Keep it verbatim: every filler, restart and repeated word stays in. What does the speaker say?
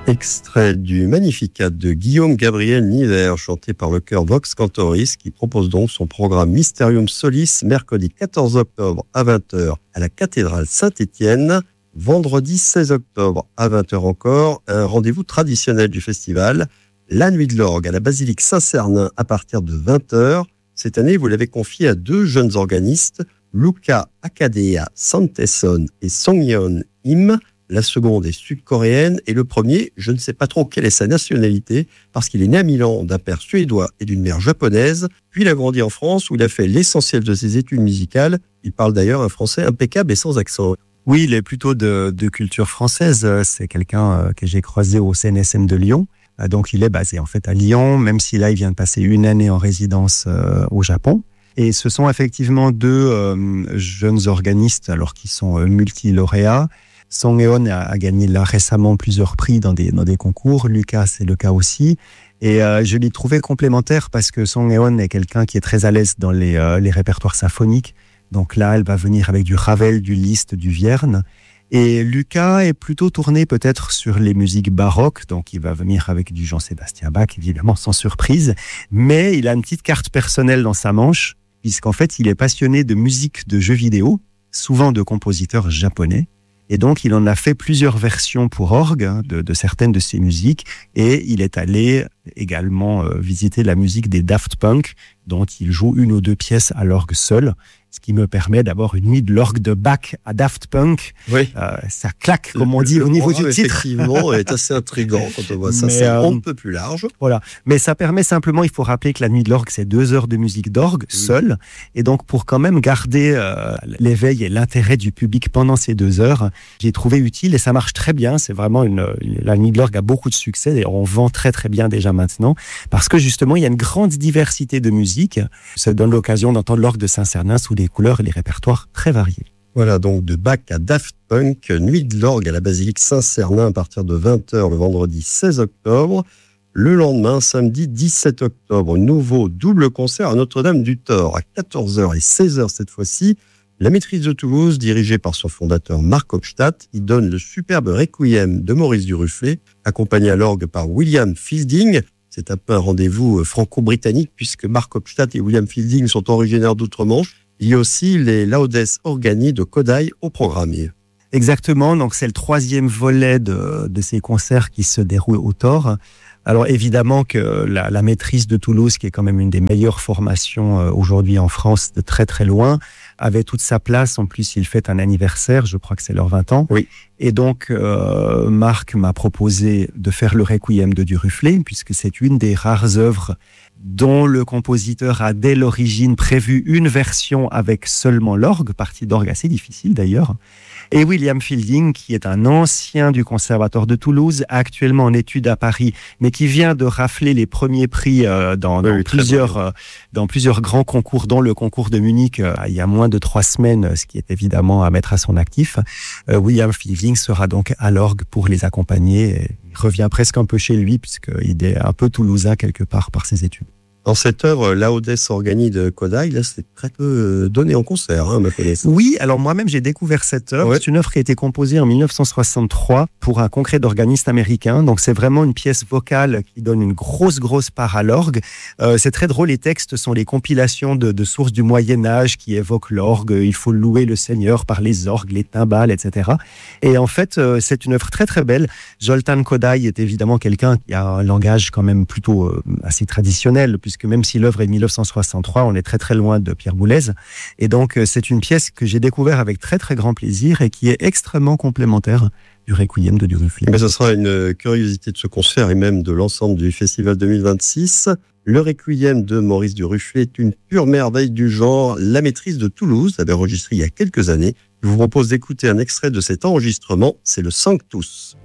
Extrait du Magnificat de Guillaume Gabriel Niver, chanté par le chœur Vox Cantoris, qui propose donc son programme Mysterium Solis, mercredi quatorze octobre à vingt heures à la cathédrale Saint-Étienne, vendredi seize octobre à vingt heures encore, un rendez-vous traditionnel du festival, la nuit de l'orgue à la basilique Saint-Cernin à partir de vingt heures. Cette année, vous l'avez confié à deux jeunes organistes, Luca Akadea Santeson et Songyeon Im. La seconde est sud-coréenne et le premier, je ne sais pas trop quelle est sa nationalité parce qu'il est né à Milan d'un père suédois et d'une mère japonaise, puis il a grandi en France où il a fait l'essentiel de ses études musicales. Il parle d'ailleurs un français impeccable et sans accent. Oui, il est plutôt de, de culture française. C'est quelqu'un que j'ai croisé au C N S M de Lyon. Donc il est basé en fait à Lyon, même si là il vient de passer une année en résidence euh, au Japon. Et ce sont effectivement deux euh, jeunes organistes alors qui sont euh, multi-lauréats. Songyeon a, a gagné là récemment plusieurs prix dans des, dans des concours. Lucas, c'est le cas aussi. Et euh, je l'ai trouvé complémentaire parce que Songyeon est quelqu'un qui est très à l'aise dans les, euh, les répertoires symphoniques. Donc là, elle va venir avec du Ravel, du Liszt, du Vierne. Et Lucas est plutôt tourné peut-être sur les musiques baroques. Donc il va venir avec du Jean-Sébastien Bach, évidemment, sans surprise. Mais il a une petite carte personnelle dans sa manche, puisqu'en fait, il est passionné de musique de jeux vidéo, souvent de compositeurs japonais. Et donc, il en a fait plusieurs versions pour orgue hein, de, de certaines de ses musiques. Et il est allé également euh, visiter la musique des Daft Punk, dont il joue une ou deux pièces à l'orgue seul. Ce qui me permet d'avoir une nuit de l'orgue de Bach à Daft Punk. Oui. Euh, ça claque, comme on dit, le au niveau du titre. Effectivement, est assez intriguant quand on voit ça. Mais, c'est euh, un peu plus large. Voilà. Mais ça permet simplement, il faut rappeler que la nuit de l'orgue, c'est deux heures de musique d'orgue oui. seule. Et donc, pour quand même garder euh, l'éveil et l'intérêt du public pendant ces deux heures, j'ai trouvé utile et ça marche très bien. C'est vraiment une, une la nuit de l'orgue a beaucoup de succès et on vend très très bien déjà maintenant parce que justement, il y a une grande diversité de musique. Ça donne l'occasion d'entendre l'orgue de Saint-Cernin sous des couleurs et des répertoires très variés. Voilà, donc de Bach à Daft Punk, nuit de l'orgue à la basilique Saint-Cernin à partir de vingt heures le vendredi seize octobre. Le lendemain, samedi dix-sept octobre, nouveau double concert à Notre-Dame-du-Thor à quatorze heures et seize heures cette fois-ci. La Maîtrise de Toulouse, dirigée par son fondateur Marc Hofstadt, y donne le superbe Requiem de Maurice Duruflé, accompagné à l'orgue par William Fielding. C'est un peu un rendez-vous franco-britannique puisque Marc Hofstadt et William Fielding sont originaires d'Outre-Manche. Il y a aussi les Laudes Organi de Kodály au programme. Exactement, donc c'est le troisième volet de, de ces concerts qui se déroulent au Thor. Alors évidemment que la, la Maîtrise de Toulouse, qui est quand même une des meilleures formations euh, aujourd'hui en France de très très loin, avait toute sa place. En plus, ils fêtent un anniversaire, je crois que c'est leurs vingt ans. Oui. Et donc, euh, Marc m'a proposé de faire le Requiem de Duruflé, puisque c'est une des rares œuvres dont le compositeur a dès l'origine prévu une version avec seulement l'orgue, partie d'orgue assez difficile d'ailleurs. Et William Fielding, qui est un ancien du Conservatoire de Toulouse, actuellement en études à Paris, mais qui vient de rafler les premiers prix euh, dans, dans, oui, plusieurs, euh, dans plusieurs grands concours, dont le concours de Munich euh, il y a moins de trois semaines, ce qui est évidemment à mettre à son actif. Euh, William Fielding sera donc à l'orgue pour les accompagner. Et il revient presque un peu chez lui, puisqu'il est un peu toulousain quelque part par ses études. Dans cette œuvre, Laudes Organi de Kodály, là, c'est très peu donné en concert, hein, ma connaissance. Oui, alors moi-même, j'ai découvert cette œuvre. Ouais. C'est une œuvre qui a été composée en dix-neuf cent soixante-trois pour un congrès d'organistes américains. Donc, c'est vraiment une pièce vocale qui donne une grosse, grosse part à l'orgue. Euh, c'est très drôle. Les textes sont les compilations de, de sources du Moyen-Âge qui évoquent l'orgue. Il faut louer le Seigneur par les orgues, les timbales, et cetera. Et en fait, euh, c'est une œuvre très, très belle. Zoltán Kodály est évidemment quelqu'un qui a un langage quand même plutôt euh, assez traditionnel, puisque même si l'œuvre est de dix-neuf cent soixante-trois, on est très très loin de Pierre Boulez. Et donc, c'est une pièce que j'ai découvert avec très très grand plaisir et qui est extrêmement complémentaire du Requiem de Duruflé. Mais ce sera une curiosité de ce concert et même de l'ensemble du Festival deux mille vingt-six. Le Requiem de Maurice Duruflé est une pure merveille du genre. La Maîtrise de Toulouse avait enregistré il y a quelques années. Je vous propose d'écouter un extrait de cet enregistrement. C'est le Sanctus.